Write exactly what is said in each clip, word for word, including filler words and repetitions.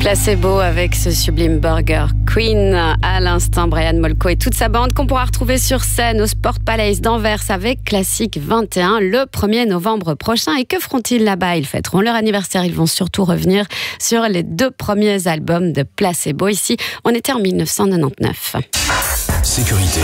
Placebo avec ce sublime Burger Queen. À l'instant, Brian Molko et toute sa bande qu'on pourra retrouver sur scène au Sport Palace d'Anvers avec Classique vingt et un le premier novembre prochain. Et que feront-ils là-bas? Ils fêteront leur anniversaire. Ils vont surtout revenir sur les deux premiers albums de Placebo. Ici, on était en mille neuf cent quatre-vingt-dix-neuf. Sécurité.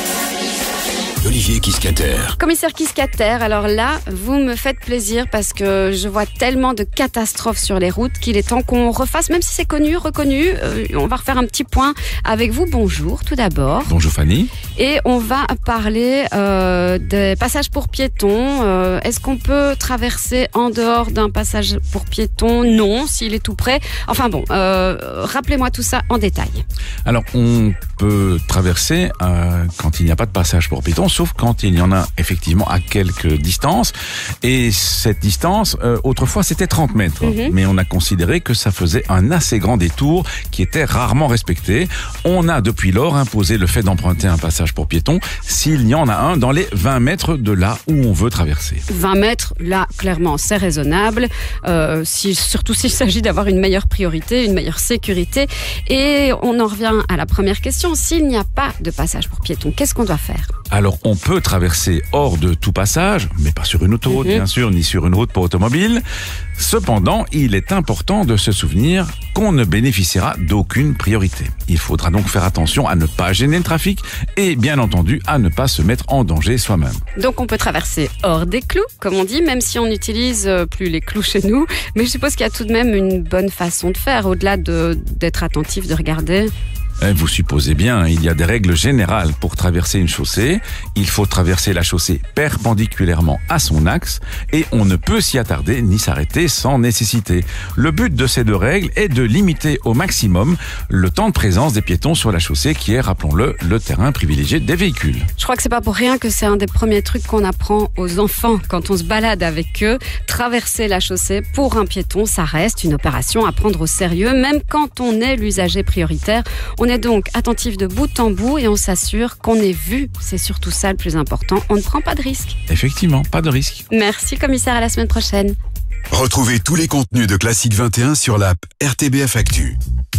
Olivier Kiscater. Commissaire Kiscater, alors là, vous me faites plaisir parce que je vois tellement de catastrophes sur les routes qu'il est temps qu'on refasse, même si c'est connu, reconnu. Euh, on va refaire un petit point avec vous. Bonjour, tout d'abord. Bonjour Fanny. Et on va parler euh, des passages pour piétons. Euh, est-ce qu'on peut traverser en dehors d'un passage pour piétons? Non, s'il est tout près. Enfin bon, euh, rappelez-moi tout ça en détail. Alors, on peut traverser euh, quand il n'y a pas de passage pour piétons, sauf quand il y en a effectivement à quelques distances. Et cette distance, euh, autrefois, c'était trente mètres. Mm-hmm. Mais on a considéré que ça faisait un assez grand détour qui était rarement respecté. On a depuis lors imposé le fait d'emprunter un passage pour piétons s'il y en a un dans les vingt mètres de là où on veut traverser. vingt mètres, là, clairement, c'est raisonnable. Euh, si, surtout s'il s'agit d'avoir une meilleure priorité, une meilleure sécurité. Et on en revient à la première question. S'il n'y a pas de passage pour piétons, qu'est-ce qu'on doit faire? Alors, on peut traverser hors de tout passage, mais pas sur une autoroute, mmh. bien sûr, ni sur une route pour automobile. Cependant, il est important de se souvenir qu'on ne bénéficiera d'aucune priorité. Il faudra donc faire attention à ne pas gêner le trafic et, bien entendu, à ne pas se mettre en danger soi-même. Donc, on peut traverser hors des clous, comme on dit, même si on n'utilise plus les clous chez nous. Mais je suppose qu'il y a tout de même une bonne façon de faire, au-delà de, d'être attentif, de regarder. Vous supposez bien, il y a des règles générales pour traverser une chaussée. Il faut traverser la chaussée perpendiculairement à son axe et on ne peut s'y attarder ni s'arrêter sans nécessité. Le but de ces deux règles est de limiter au maximum le temps de présence des piétons sur la chaussée qui est, rappelons-le, le terrain privilégié des véhicules. Je crois que c'est pas pour rien que c'est un des premiers trucs qu'on apprend aux enfants quand on se balade avec eux. Traverser la chaussée pour un piéton, ça reste une opération à prendre au sérieux, même quand on est l'usager prioritaire. On est donc attentif de bout en bout et on s'assure qu'on est vu. C'est surtout ça le plus important. On ne prend pas de risque. Effectivement, pas de risque. Merci commissaire, à la semaine prochaine. Retrouvez tous les contenus de Classique vingt et un sur l'app R T B F Actu.